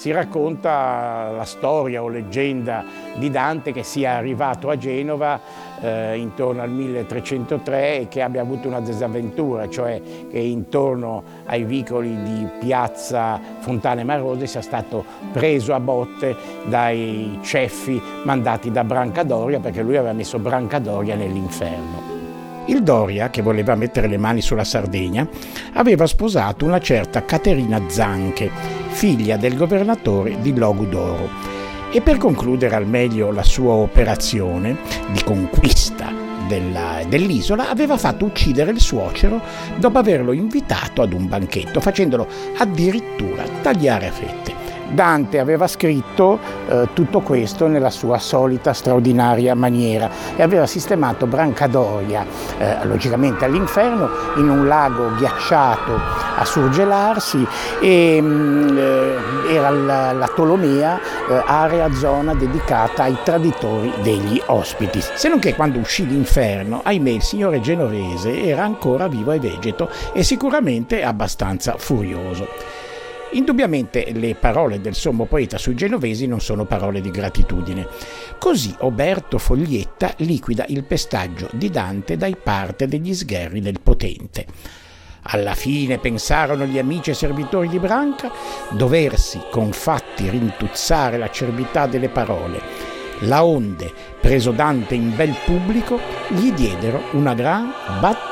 Si racconta la storia o leggenda di Dante che sia arrivato a Genova intorno al 1303 e che abbia avuto una disavventura, cioè che intorno ai vicoli di piazza Fontane Marose sia stato preso a botte dai ceffi mandati da Brancadoria, perché lui aveva messo Brancadoria nell'inferno. Il Doria, che voleva mettere le mani sulla Sardegna, aveva sposato una certa Caterina Zanche, figlia del governatore di Logudoro, e per concludere al meglio la sua operazione di conquista dell'isola aveva fatto uccidere il suocero dopo averlo invitato ad un banchetto, facendolo addirittura tagliare a fette. Dante aveva scritto tutto questo nella sua solita straordinaria maniera e aveva sistemato Brancadoria, logicamente all'inferno, in un lago ghiacciato a surgelarsi e era la Tolomea, area, zona dedicata ai traditori degli ospiti. Se non che quando uscì l'inferno, ahimè, il signore genovese era ancora vivo e vegeto e sicuramente abbastanza furioso. Indubbiamente le parole del sommo poeta sui genovesi non sono parole di gratitudine. Così Oberto Foglietta liquida il pestaggio di Dante dai parte degli sgherri del potente. Alla fine pensarono gli amici e servitori di Branca doversi con fatti rintuzzare l'acerbità delle parole. Laonde, preso Dante in bel pubblico, gli diedero una gran battaglia.